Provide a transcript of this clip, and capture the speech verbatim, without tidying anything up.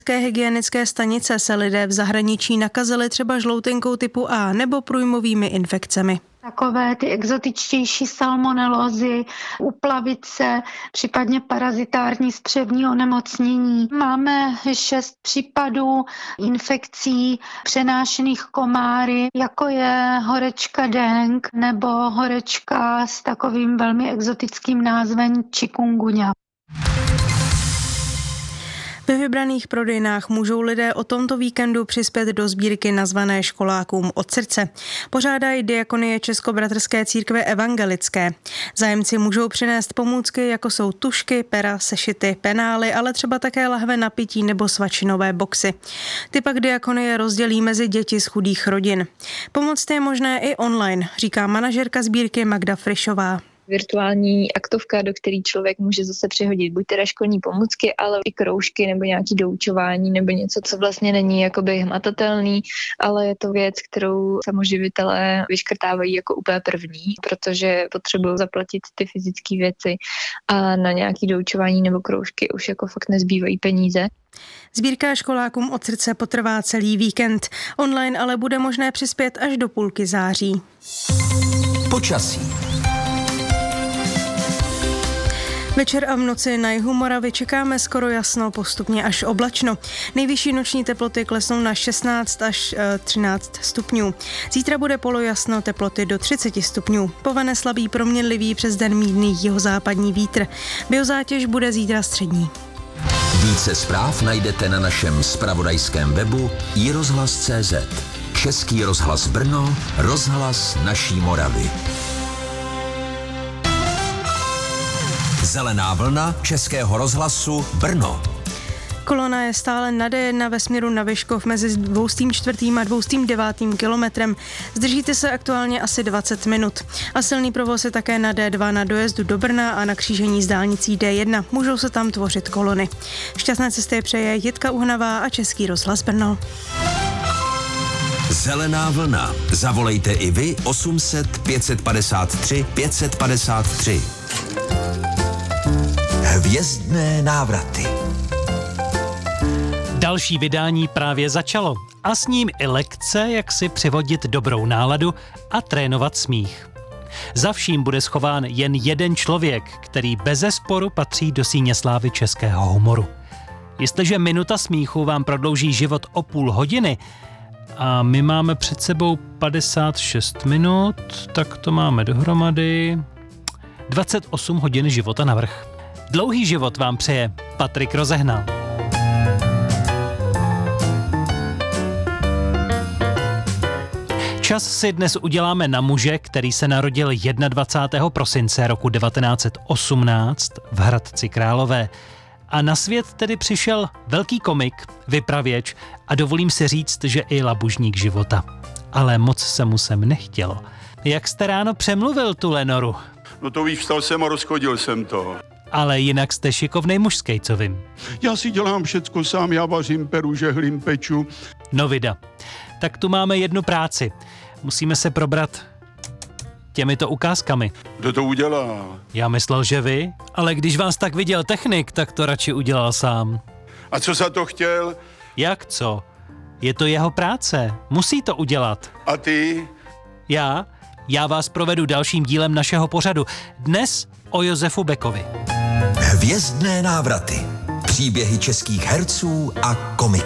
Hygienické stanice se lidé v zahraničí nakazili třeba žloutenkou typu A nebo průjmovými infekcemi. Takové ty exotičtější salmonelózy, uplavice, případně parazitární střevní onemocnění. Máme šest případů infekcí přenášených komáry, jako je horečka dengue nebo horečka s takovým velmi exotickým názvem chikungunya. Ve vybraných prodejnách můžou lidé o tomto víkendu přispět do sbírky nazvané Školákům od srdce. Pořádají Diakonie Českobratrské církve evangelické. Zájemci můžou přinést pomůcky, jako jsou tužky, pera, sešity, penály, ale třeba také lahve na pití nebo svačinové boxy. Ty pak Diakonie rozdělí mezi děti z chudých rodin. Pomoct je možné i online, říká manažerka sbírky Magda Frišová. Virtuální aktovka, do který člověk může zase přihodit buď teda školní pomůcky, ale i kroužky nebo nějaký doučování nebo něco, co vlastně není jakoby hmatatelný, ale je to věc, kterou samoživitelé vyškrtávají jako úplně první, protože potřebují zaplatit ty fyzické věci a na nějaký doučování nebo kroužky už jako fakt nezbývají peníze. Sbírka Školákům od srdce potrvá celý víkend. Online ale bude možné přispět až do půlky září. Počasí. Večer a v noci na jihu Moravy čekáme skoro jasno, postupně až oblačno. Nejvyšší noční teploty klesnou na šestnáct až třináct stupňů. Zítra bude polojasno, teploty do třicet stupňů. Povane slabý proměnlivý přes den mírný jihozápadní vítr. Biozátěž bude zítra střední. Více zpráv najdete na našem zpravodajském webu i rozhlas tečka cé zet. Český rozhlas Brno, rozhlas naší Moravy. Zelená vlna Českého rozhlasu Brno. Kolona je stále na dé jedna ve směru na Vyškov mezi dvoustým čtvrtým a dvoustým devátým kilometrem. Zdržíte se aktuálně asi dvacet minut. A silný provoz je také na dé dva na dojezdu do Brna a na křížení s dálnicí dé jedna. Můžou se tam tvořit kolony. Šťastné cesty přeje Jitka Uhnavá a Český rozhlas Brno. Zelená vlna. Zavolejte i vy osm set pět set padesát tři pět set padesát tři. Hvězdné návraty. Další vydání právě začalo a s ním i lekce, jak si přivodit dobrou náladu a trénovat smích. Za vším bude schován jen jeden člověk, který bezesporu patří do síně slávy českého humoru. Jestliže minuta smíchu vám prodlouží život o půl hodiny a my máme před sebou padesát šest minut, tak to máme dohromady dvacet osm hodin života navrch. Dlouhý život vám přeje Patrik Rozehnal. Čas si dnes uděláme na muže, který se narodil dvacátého prvního prosince roku devatenáct set osmnáct v Hradci Králové. A na svět tedy přišel velký komik, vypravěč a dovolím si říct, že i labužník života. Ale moc se mu sem nechtělo. Jak jste ráno přemluvil tu Lenoru? No to víš, vstal jsem a rozchodil jsem to. Ale jinak jste šikovnej muž s kejcovým. Já si dělám všecko sám, já vařím, peru, žehlím, peču. No vida. Tak tu máme jednu práci. Musíme se probrat těmito ukázkami. Kdo to udělá? Já myslel, že vy, ale když vás tak viděl technik, tak to radši udělal sám. A co za to chtěl? Jak co? Je to jeho práce. Musí to udělat. A ty? Já? Já vás provedu dalším dílem našeho pořadu. Dnes o Josefu Bekovi. Hvězdné návraty. Příběhy českých herců a komiků.